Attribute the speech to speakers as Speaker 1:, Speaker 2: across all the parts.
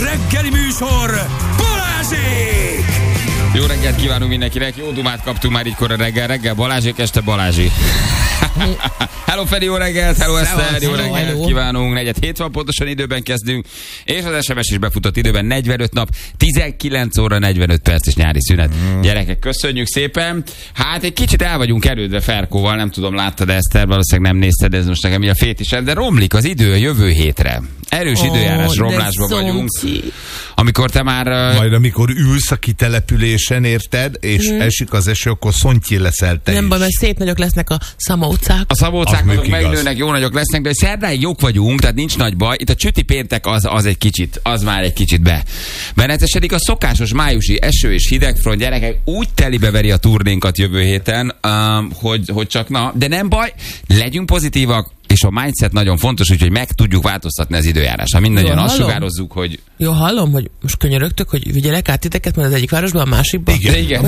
Speaker 1: reggeli műsor, Balázsék!
Speaker 2: Jó reggelt kívánunk mindenkinek, jó dumát kaptunk már így kora reggel, Balázsék, este Balázsi. Hello Feri, jó reggelt, hello Eszter, jó reggelt kívánunk, 4:07 van, pontosan időben kezdünk, és az SMS is befutott időben, 45 nap, 19 óra 45 perc és nyári szünet. Gyerekek, köszönjük szépen. Hát egy kicsit el vagyunk erődve Ferkóval, nem tudom, láttad Eszter, valószínűleg nem nézted, ez most nekem így a fétised, de romlik az idő a jövő hétre. Erős időjárás romlásban vagyunk. Amikor te már...
Speaker 3: Majd amikor ülsz a kitelepülésen, érted, és esik az eső, akkor szontyé leszel te
Speaker 4: nem
Speaker 3: is.
Speaker 4: baj, mert szép nagyok lesznek a szabócák.
Speaker 2: A szabócák azok megnőnek, jó nagyok lesznek, de szerdáig jók vagyunk, tehát nincs nagy baj. Itt a csüti péntek az egy kicsit, az már egy kicsit benetesedik. A szokásos májusi eső és hidegfront, gyerekek, úgy telibe veri a turnénkat jövő héten, hogy csak na, de nem baj, legyünk pozitívak, és a mindset nagyon fontos, úgyhogy meg tudjuk változtatni az időjárás. Ha mindannyian azt sugározzuk, hogy...
Speaker 4: Jó, hallom, hogy most könyörögtök, hogy vigyelek át titeket, mert az egyik városban a másikba.
Speaker 2: Igen.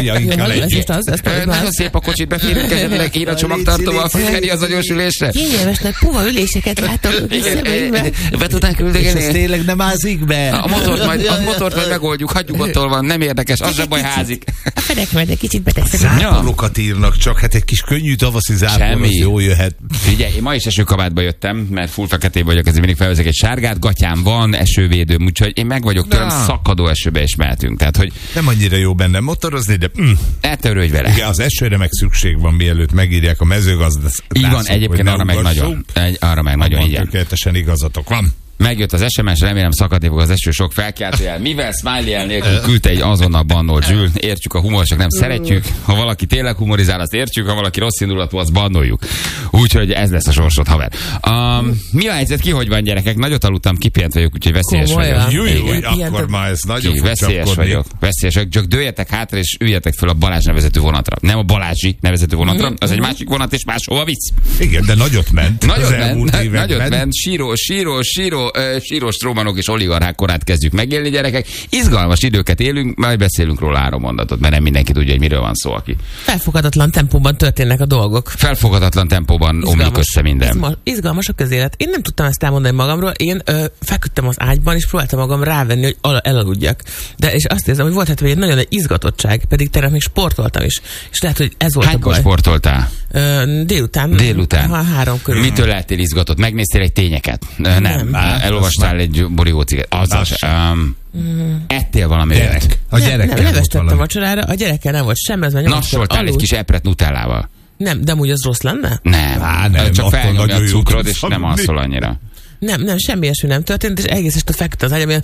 Speaker 4: Nagyon
Speaker 2: szép a kocsit, beférünk esetleg ír a csomagtartóval, Feri az agyosülésre.
Speaker 4: Kényelmesnek puha üléseket látok.
Speaker 2: Be tudnánk üldögélni.
Speaker 3: És ez tényleg nem ázik be.
Speaker 2: A motort majd megoldjuk, hagyjuk, ottól van, nem érdekes, az sem baj, házik.
Speaker 4: A fedek majd egy kicsit beteszem.
Speaker 3: Záporokat írnak csak, hát egy kis könnyű tavaszi zápor, az jó jöhet.
Speaker 2: Figyelj, én ma is esőkabátba jöttem, mert full feketén vagyok, ezért mindig felvezek egy sárgát, gatyám van, esővédőm, úgyhogy én meg vagyok tőlem, szakadó esőbe is mehetünk. Tehát, hogy
Speaker 3: nem annyira jó benne motorozni, de
Speaker 2: eltörődj vele.
Speaker 3: Igen, az esőre meg szükség van, mielőtt megírják a mezőgazdászok.
Speaker 2: Így van, egyébként arra meg nagyon, igen.
Speaker 3: Tökéletesen igazatok van.
Speaker 2: Megjött az SMS, remélem szakadni fog az eső sok felkeltőjel. Mivel smiley-el nélkül küldte egy azonnal bannolt Zsül. Értjük a humor, csak nem szeretjük. Ha valaki tényleg humorizál, azt értjük, ha valaki rossz indulatú, azt bannoljuk. Úgyhogy ez lesz a sorsod, haver. Mi a helyzet, ki hogy van, gyerekek? Nagyot aludtam, kipihent vagyok, úgyhogy veszélyes vagyok.
Speaker 3: Júj, akkor már ez nagyon fog
Speaker 2: veszélyes vagyok. Csak dőljetek hátra és üljetek föl a Balázs nevezetű vonatra. Nem a Balázsi nevezetű vonatra, az egy másik vonat és máshova visz.
Speaker 3: Igen, de nagyot ment.
Speaker 2: Nagyot ment, sírós trómanok és oligarchák korát kezdjük megélni, gyerekek. Izgalmas időket élünk, majd beszélünk róla 3 mondatot, mert nem mindenki tudja, hogy miről van szó, aki.
Speaker 4: Felfoghatatlan tempóban történnek a dolgok.
Speaker 2: Felfoghatatlan tempóban omlik össze minden.
Speaker 4: Izgalmas a közélet. Én nem tudtam ezt elmondani magamról. Én feküdtem az ágyban, és próbáltam magam rávenni, hogy elaludjak. De és azt érzem, hogy volt hát egy nagyon nagy izgatottság, pedig tegnap még sportoltam is. És lehet, hogy ez volt a baj.
Speaker 2: Hánykor sportoltál?
Speaker 4: Délután. 3 körül.
Speaker 2: Mitől lehettél izgatott? Megnéztél egy tényeket? Nem. Elolvastál egy borívóciget? Ettél valami olyat?
Speaker 3: A gyerekkel
Speaker 4: nem levestettem vacsorára, a gyerekkel nem volt sem, ez már
Speaker 2: nassoltál egy kis epret nutellával?
Speaker 4: Nem, de amúgy az rossz lenne?
Speaker 2: Nem, csak felnyomja a cukrod, és nem alszol annyira.
Speaker 4: Nem, semmi ilyesmi nem történt, és egész este feküdt az ágyam,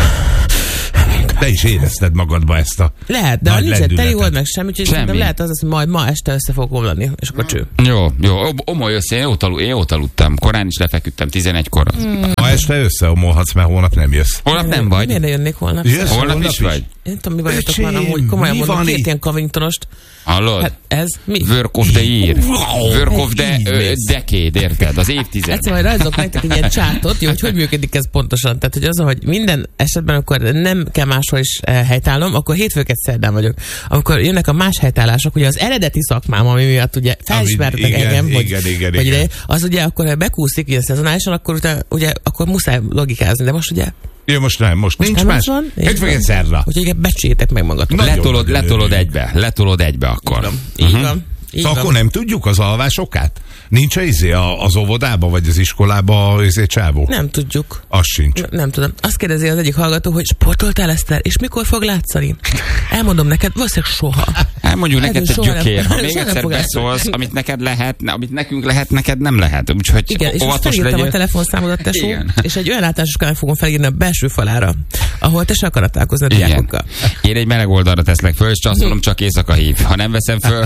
Speaker 3: te is érezted magadba ezt a
Speaker 4: lehet, de ha nincs egy teli old meg semmi, úgyhogy szerintem lehet az, hogy majd ma este össze fog omlani, és akkor cső.
Speaker 2: Jó, omolj össze, én jót aludtam, korán is lefeküdtem, 11-kor.
Speaker 3: Ma este összeomolhatsz, mert holnap nem jössz.
Speaker 2: Holnap nem vagy?
Speaker 4: Miért ne jönnék holnap?
Speaker 2: Holnap is vagy?
Speaker 4: Én tudom, mi vagyok már amúgy, komolyan mondom, 2 ilyen Covingtonost.
Speaker 2: Hallod?
Speaker 4: Hát ez mi?
Speaker 2: Work of the year. Work of the decade, érted? Az évtized.
Speaker 4: Egyszer majd rajzolok nektek egy ilyen csátot, jó, hogy működik ez pontosan. Tehát, hogy az, hogy minden esetben, akkor nem kell máshol is helytállnom, akkor hétfőket szerdán vagyok. Amikor jönnek a más helytállások, ugye az eredeti szakmám, ami miatt ugye felismertek engem,
Speaker 3: igen.
Speaker 4: Az ugye akkor bekúszik ilyen szezonálisan, akkor utána, ugye akkor muszáj logikázni, de most ugye
Speaker 3: jó, most nincs más. Hétfőként szerda.
Speaker 4: Úgyhogy becsüljétek meg magatok.
Speaker 2: Letolod egybe akkor.
Speaker 4: Így van.
Speaker 3: Szóval akkor nem tudjuk az alvásokát? Nincs az óvodába, vagy az iskolába csávó?
Speaker 4: Nem tudjuk.
Speaker 3: Az sincs.
Speaker 4: Nem tudom. Azt kérdezi az egyik hallgató, hogy sportoltál, Eszter, és mikor fog látszani? Elmondom neked, valószínűleg soha.
Speaker 2: Elmondjuk neked, te gyökér. Ha még egyszer beszólsz, amit neked lehet, amit nekünk lehet, neked nem lehet. Úgyhogy
Speaker 4: igen, és most felírtam a telefonszámodat, tesó, és egy olyan látásoskán fogom felírni a belső falára, ahol te se akarod találkozni a diákokkal.
Speaker 2: Én egy meleg oldalra teszlek föl, és azt mondom, csak éjszaka hív. Ha nem veszem föl,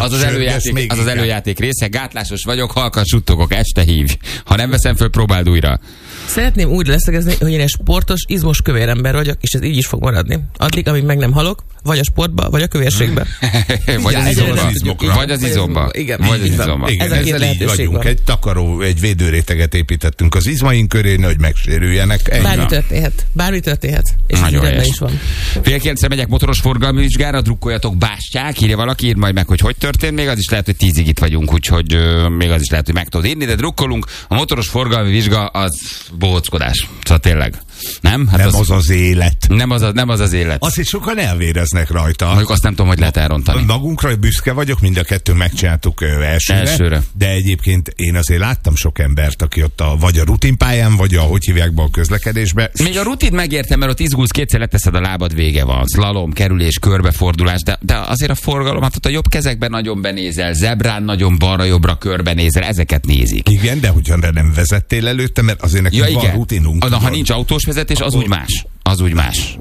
Speaker 2: az előjáték része, gátlásos vagyok, halkan suttogok, este hívj. Ha nem veszem föl, próbáld újra.
Speaker 4: Szeretném úgy leszögezni, hogy én egy sportos, izmos kövér ember vagyok, és ez így is fog maradni. Addig, amíg meg nem halok, vagy a sportba, vagy a kövérségbe.
Speaker 2: Vagy az izomba.
Speaker 4: Igen,
Speaker 3: ezzel így vagyunk. Egy takaró, egy védőréteget építettünk az izmaink köré, hogy megsérüljenek.
Speaker 4: Bármi történhet. És
Speaker 2: nagyon
Speaker 4: rendben is van.
Speaker 2: Fél 9-re megyek motoros forgalmi vizsgára, drukkoljatok, bástyák, írja valaki, ír majd meg, hogy történt, még az is lehet, hogy 10-ig itt vagyunk, úgyhogy még az is lehet, hogy meg tudod írni, de drukkolunk. A motoros forgalmi vizsga az bohóckodás. Szóval tényleg. Nem? Hát
Speaker 3: nem az az élet.
Speaker 2: Nem az élet.
Speaker 3: Azt is sokan elvéreznek rajta.
Speaker 2: Mondjuk azt nem tudom, hogy lehet elrontani.
Speaker 3: Magunkra büszke vagyok, mind a kettő megcsináltuk elsőre. De egyébként én azért láttam sok embert, aki ott vagy a rutinpályán, vagy hogy hívják be a közlekedésbe.
Speaker 2: Még a rutin megértem, mert ott izgulsz, kétszer leteszed a lábad, vége van. Slalom, kerülés, körbefordulás, de azért a forgalom, hát ott a jobb kezekben nagyon benézel, zebrán nagyon balra-jobbra körbenézel, ezeket nézik.
Speaker 3: Igen, de hogyha nem vezettél előtte, mert azért nekünk van rutinunk.
Speaker 2: Ha nincs autós vezetés, az úgy más. Az úgy más.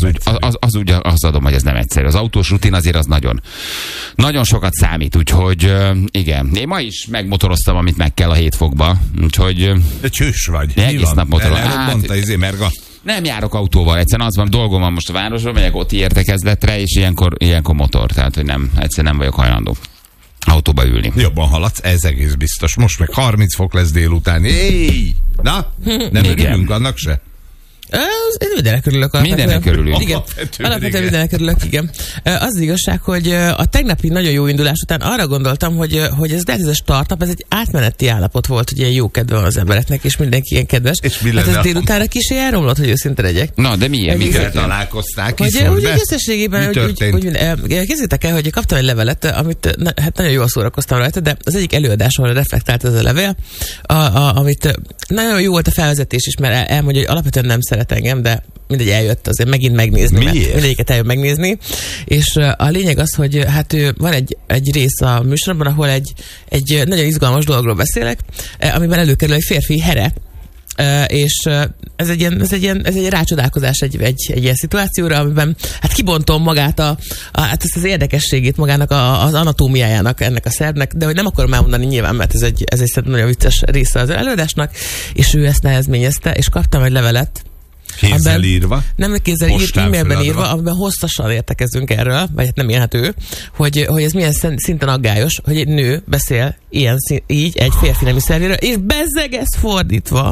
Speaker 2: Azt adom, hogy ez nem egyszerű. Az autós rutin azért az nagyon sokat számít, úgyhogy igen. Én ma is megmotoroztam, amit meg kell a 7 fokba, úgyhogy...
Speaker 3: De csős vagy.
Speaker 2: Egész nap motoroztam.
Speaker 3: Nem
Speaker 2: járok autóval, egyszerűen az van, dolgom van most a városban, megyek ott értekezletre, és ilyenkor motor, tehát hogy egyszerűen nem vagyok hajlandó autóba ülni.
Speaker 3: Jobban haladsz, ez egész biztos. Most meg 30 fok lesz délután. Éj! Na, nem örülünk annak se?
Speaker 4: Én mindenek örülök.
Speaker 2: Mindenek örülünk.
Speaker 4: Igen, alapvetően mindenek örülök, igen. Az igazság, hogy a tegnapi nagyon jó indulás után arra gondoltam, hogy ez lehet, ez a startup, ez egy átmeneti állapot volt, hogy ilyen jó kedve van az embereknek, és mindenki ilyen kedves.
Speaker 3: És mi
Speaker 4: hát ez délutánra kis elromlott, hogy őszinte legyek.
Speaker 2: Na, de milyen?
Speaker 3: Mikor találkozták?
Speaker 4: Úgy összességében, kezdjétek el, hogy kaptam egy levelet, amit hát nagyon jól szórakoztam rajta, de az egyik előadáson reflektált ez a levél, amit nagyon jó volt a felvezetés is, mert elmondja, hogy alapvetően nem szeret engem, de mindegy, eljött azért megint megnézni.
Speaker 3: Miért?
Speaker 4: Mindegyiket eljött megnézni. És a lényeg az, hogy hát van egy rész a műsorban, ahol egy nagyon izgalmas dologról beszélek, amiben előkerül egy férfi here, és ez egy rácsodálkozás egy ilyen szituációra, amiben hát kibontom magát hát ezt az érdekességét magának az anatómiájának ennek a szervnek, de hogy nem akarom elmondani nyilván, mert ez egy nagyon vicces része az előadásnak, és ő ezt nehezményezte, és kaptam egy levelet,
Speaker 3: kézzel írva?
Speaker 4: Nem kézzel e-mailben írva, amiben hosszasan értekezünk erről, vagy hát nem élhető, hogy ez milyen szinten aggályos, hogy egy nő beszél így egy férfi nemű szervéről, és bezzeg ez fordítva,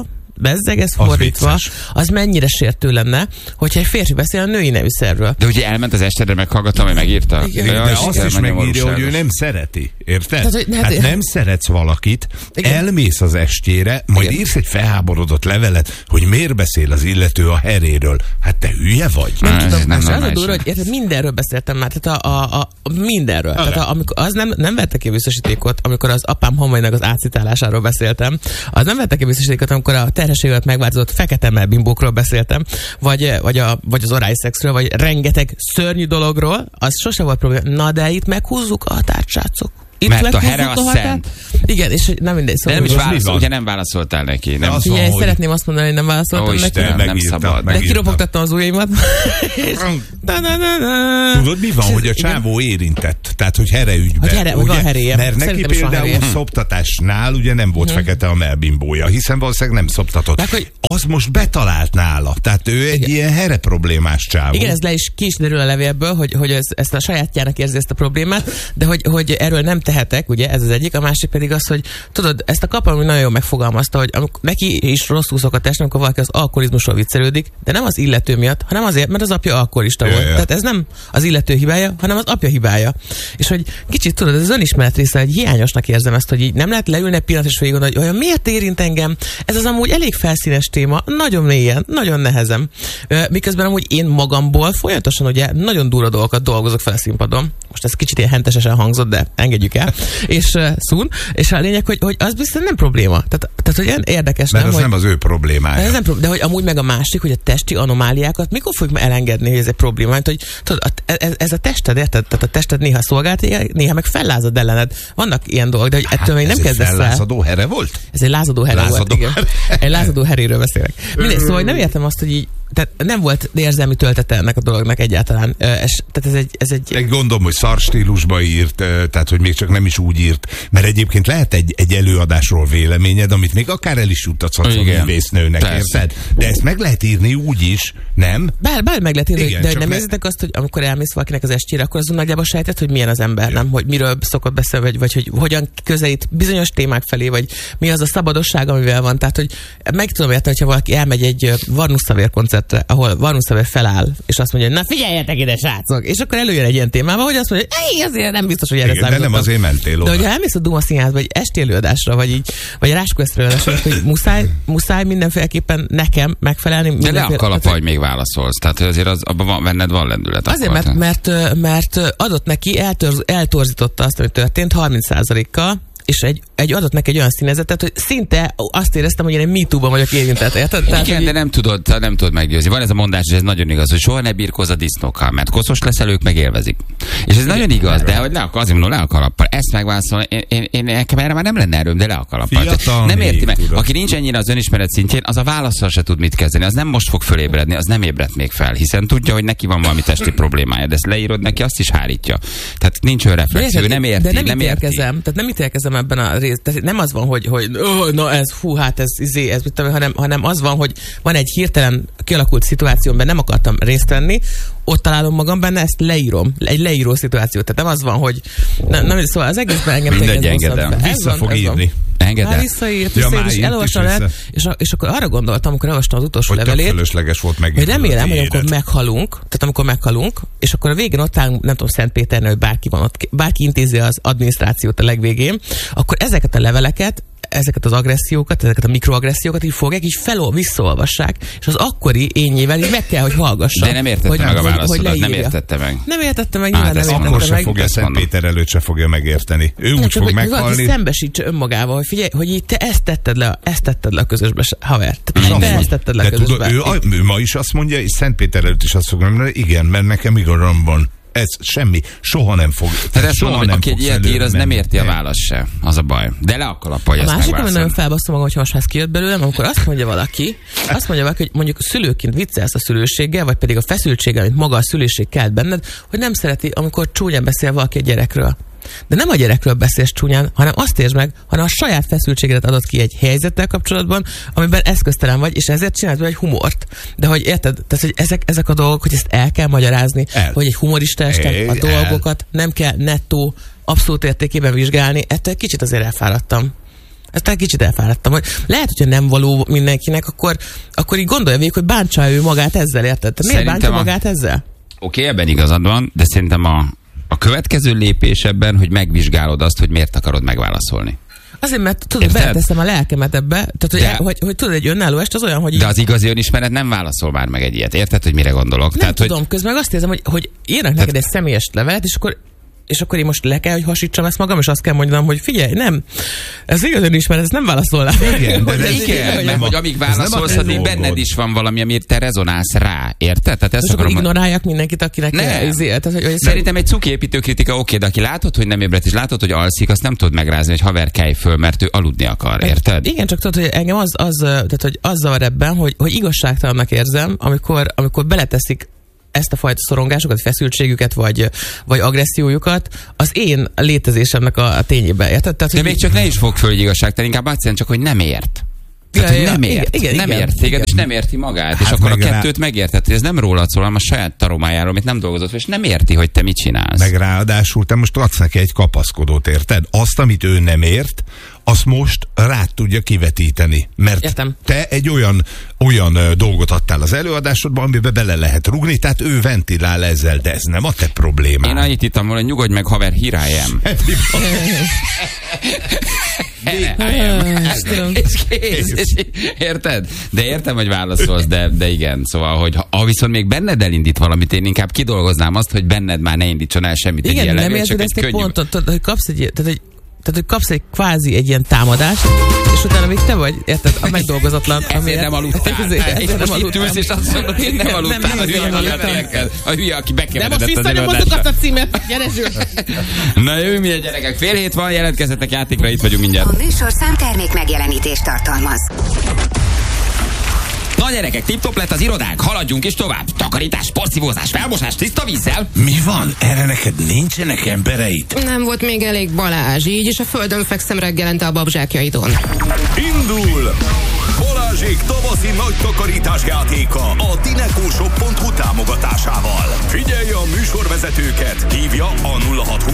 Speaker 4: az mennyire sértő lenne, hogyha egy férfi beszél a női nemű szervről.
Speaker 2: De ugye elment az estedre, meghallgattam, hogy megírta.
Speaker 3: De azt is megírja, hogy ő nem szereti. Érted? Hát nem szeretsz valakit, elmész az estjére, majd írsz egy felháborodott levelet, hogy miért beszél az illető a heréről. Hát te hülye vagy?
Speaker 4: Nem tudom, az a durva, hogy érted, mindenről beszéltem már, tehát mindenről. Tehát amikor az nem vette ki a biztosítékot, amikor az apám homainak az átcitálásáról beszéltem, az nem vette ki a biztosítékot, amikor a terhességet megváltozott fekete melbimbókról beszéltem, vagy az orális szexről, vagy rengeteg szörnyű dologról, az sose volt probléma. Na de itt meghúzzuk a határt, srácok.
Speaker 2: Mert a here a szent.
Speaker 4: Igen, és nem mindegy.
Speaker 2: Szóval ugye nem válaszoltál neki. Nem
Speaker 4: figyelj, szeretném azt mondani, hogy nem válaszoltam neki.
Speaker 2: Nem szabad.
Speaker 4: De kiropogtattam az ujjaimat.
Speaker 3: Tudod, mi van, hogy a csávó érintett? Tehát, hogy here ügyben.
Speaker 4: Hogy van heréje.
Speaker 3: Mert neki például szoptatásnál ugye nem volt fekete a melbimbója, hiszen valószínűleg nem szoptatott. Az most betalált nála. Tehát ő egy ilyen here problémás csávó.
Speaker 4: Igen, ez ki is derül a levélből, hogy ezt a sajátjának érzi ezt a problémát, de hogy erről nem tehetek, ugye, ez az egyik, a másik pedig az, hogy tudod, ezt a kapalom nagyon jól megfogalmazta, hogy neki is rosszul szokott esni, amikor valaki az alkoholizmusról viccelődik, de nem az illető miatt, hanem azért, mert az apja alkoholista volt. Tehát ez nem az illető hibája, hanem az apja hibája. És hogy kicsit tudod, ez az önismeret része, hogy hiányosnak érzem ezt, hogy így nem lehet leülni egy pillanat és végig gondolni, hogy olyan miért érint engem? Ez az amúgy elég felszínes téma, nagyon mélyen, nagyon nehezen. Miközben amúgy én magamból folyamatosan ugye nagyon durva dolgokat dolgozok fel a színpadon. Most ez kicsit ilyen hentesesen hangzott, de engedjük el. És a lényeg, hogy az biztos nem probléma. Tehát hogy olyan érdekes,
Speaker 3: mert nem, az hogy, nem az ő problémája.
Speaker 4: Ez nem de hogy amúgy meg a másik, hogy a testi anomáliákat mikor fogjuk elengedni, hogy ez egy probléma? Mert, hogy tudod, ez a tested, érted? Tehát a tested néha szolgált, néha meg fellázad ellened. Vannak ilyen dolgok, de hogy ettől még nem kezdesz el. Ez egy
Speaker 3: lázadó here volt?
Speaker 4: Ez egy lázadó here volt, igen. Egy lázadó heréről beszélek. Mindegy, szóval nem értem azt, hogy így tehát nem volt érzelmi töltete ennek a dolognak egyáltalán. Tehát ez egy...
Speaker 3: Gondolom, hogy szar stílusba írt, tehát hogy még csak nem is úgy írt, mert egyébként lehet egy előadásról véleményed, amit még akár el is juttatsz a művésznőnek, érted? De ezt meg lehet írni úgy is, nem?
Speaker 4: Bár meg lehet írni, igen, de nem érzitek azt, hogy amikor elmész valakinek az estére, akkor azon nagyjából sejtett, hogy milyen az ember, nem? Hogy miről szokott beszélni, vagy hogy hogyan közelít bizonyos témák felé, vagy mi az a szabadosság, amivel van. Tehát, hogy meg tudom érteni, hogyha valaki elmegy egy Varnusszavér koncertre, színezetre, ahol Varnus Szever feláll, és azt mondja, na figyeljetek ide, srácok! És akkor előjön egy ilyen témával, hogy azt mondja, hogy azért nem biztos, hogy erre számítottam.
Speaker 3: De nem azért mentél oda.
Speaker 4: De hogyha elmész a Duma Színházba, egy esti előadásra, vagy a Ráskó előadásra, hogy muszáj mindenféleképpen nekem megfelelni.
Speaker 2: De le a kalapa, hogy még válaszolsz. Tehát azért abban benned van lendület.
Speaker 4: Azért, mert adott neki, eltorzította azt, ami történt 30%-kal, és adott neki egy olyan színezetet, hogy szinte azt éreztem, hogy én egy MeToo-ban vagyok érintett.
Speaker 2: Igen, de nem tudod meggyőzni. Van ez a mondás, és ez nagyon igaz, hogy soha ne birkózz a disznókkal, mert koszos leszel, ők meg élvezik. És ez nagyon igaz, de hogy le a kalappal. Ezt megválaszolni, én nekem erre már nem lenne erőm, de le a kalappal. Nem érti meg. Aki nincs ennyire az önismeret szintjén, az a válaszsal se tud mit kezdeni. Az nem most fog fölébredni, az nem ébredt még fel, hiszen tudja, hogy neki van valami testi problémája, de ezt leírod neki, azt is hárítja. Tehát nincs önreflexió, nem érti.
Speaker 4: De nem ítélkezem ebben a részt. Tehát nem az van, hogy na ez, hát ez hanem az van, hogy van egy hirtelen kialakult szituációban, nem akartam részt venni, ott találom magam benne, ezt leírom. Egy leíró szituáció. Tehát nem az van, hogy szóval az egészben engem
Speaker 2: mindegy, engedem.
Speaker 3: Vissza fog írni.
Speaker 4: Már visszaírt, és elolvastam le, és akkor arra gondoltam, amikor elolvastam az utolsó levelét, hogy remélem, hogy amikor meghalunk, és akkor a végén ott állunk, nem tudom, Szentpéternél, hogy bárki van ott, bárki intézi az adminisztrációt a legvégén, akkor ezeket a leveleket, ezeket az agressziókat, ezeket a mikroagressziókat így fogják, így visszaolvassák, és az akkori ényével így meg kell, hogy hallgassam.
Speaker 2: De nem értette meg a válaszodat, nem értette meg.
Speaker 4: Nem értette meg, nyilván nem értette meg.
Speaker 3: Akkor se fogja, Szentpéter előtt se fogja megérteni. Ő úgy fog meghalni. Valaki
Speaker 4: szembesítse önmagával, hogy figyelj, hogy így te ezt tetted le a közösbe, haver. Te ezt tetted le a közösbe.
Speaker 3: Ő ma is azt mondja, és Szentpéter előtt is azt fogja mondani, igen, mert nekem igazam van. Ez semmi, soha nem fog.
Speaker 2: Tehát ezt mondom, hogy aki egy ilyet ír, az nem érti a választ se. Az a baj. De le a kalappal, hogy ezt megválaszol.
Speaker 4: A másik, nagyon felbasztom magam, hogy most már ez kijött belőlem, amikor azt mondja valaki, hogy mondjuk szülőként viccelsz a szülőséggel, vagy pedig a feszültséggel, amit maga a szülőség kelt benned, hogy nem szereti, amikor csúnyán beszél valaki egy gyerekről. De nem a gyerekről beszélsz csúnyán, hanem azt értsd meg, hanem a saját feszültségedet adod ki egy helyzettel kapcsolatban, amiben eszköztelen vagy, és ezért csinálsz egy humort. De hogy érted, tehát, hogy ezek a dolgok, hogy ezt el kell magyarázni, hogy egy humorista este a dolgokat nem kell nettó, abszolút értékében vizsgálni, ettől kicsit azért elfáradtam. Hogy lehet, hogyha nem való mindenkinek, akkor így gondolja végig, hogy bántsa ő magát ezzel, érted? Miért bántja magát ezzel?
Speaker 2: Oké, ebben igazad van, de szerintem a következő lépés ebben, hogy megvizsgálod azt, hogy miért akarod megválaszolni.
Speaker 4: Azért, mert tudod, beleteszem a lelkemet ebbe, tehát, hogy tudod, egy önálló est az olyan, hogy...
Speaker 2: De az igazi önismeret nem válaszol már meg egy ilyet, érted, hogy mire gondolok?
Speaker 4: Nem tudom, közben meg azt érzem, hogy írnak neked egy személyes levelet, és akkor én most le kell, hogy hasítsam ezt magam, és azt kell mondanom, hogy figyelj, nem, ez igazán is, mert ez nem válaszolnál.
Speaker 2: Igen, mert hogy amíg válaszolsz, addig benned is van valami, amit te rezonálsz rá, érted? Tehát
Speaker 4: és akkor ignoráljak mindenkit, akinek
Speaker 2: Szerintem egy cuki építőkritika oké, de aki látod, hogy nem ébredt, és látod, hogy alszik, azt nem tud megrázni, hogy haver, kelj föl, mert ő aludni akar, érted?
Speaker 4: Igen, csak tudod, hogy engem az zavar ebben, hogy igazságtalannak érzem, amikor beleteszik ezt a fajta szorongásokat, feszültségüket, vagy agressziójukat az én létezésemnek a tényébe. Érted? Tehát,
Speaker 2: de még csak ne is fog föl, hogy igazságtalan, inkább egyszerűen csak, hogy nem ért. Tehát, hogy nem ért téged, és nem érti magát. És akkor a kettőt megérted, hogy ez nem rólad szól, hanem a saját taromájáról, amit nem dolgozott, és nem érti, hogy te mit csinálsz.
Speaker 3: Meg ráadásul te most adsz neki egy kapaszkodót, érted? Azt, amit ő nem ért, azt most rád tudja kivetíteni. Mert
Speaker 4: értem.
Speaker 3: Te egy olyan dolgot adtál az előadásodban, amiben bele lehet rugni, tehát ő ventilál ezzel, de ez nem a te problémád.
Speaker 2: Én annyit hittem volna, hogy nyugodj meg, haver, here I am. Érted? De értem, hogy válaszolsz, de igen. Szóval, hogy ha viszont még benned elindít valamit, én inkább kidolgoznám azt, hogy benned már ne indítson el semmit.
Speaker 4: Igen, nem érted ezt egy pontot, hogy kapsz egy, tehát, hogy kapsz egy kvázi egy ilyen támadást, és utána még te vagy, érted, a megdolgozatlan.
Speaker 2: Ezért nem aludtál. Ezért most itt ülsz, és azt mondod, hogy nem aludtál, a hülye, aki bekeveredett az előadásra.
Speaker 4: De most visszanyomoztuk azt a címet, gyere Zsül!
Speaker 2: Na jövő milyen gyerekek, 6:30 van, jelentkezzetek játékra, itt vagyunk mindjárt.
Speaker 5: A műsorszám termék megjelenítést tartalmaz.
Speaker 2: Na gyerekek, tip-top lett az irodánk, haladjunk is tovább. Takarítás, porszívózás, felmosás, tiszta vízzel.
Speaker 3: Mi van? Erre neked nincsenek embereid?
Speaker 6: Nem volt még elég Balázs, így is a földön fekszem reggelente a babzsákjaidon.
Speaker 1: Indul! Balázsék tavaszi nagy takarítás játéka a dinekóshop.hu támogatásával. Figyelje a műsorvezetőket, hívja a 0620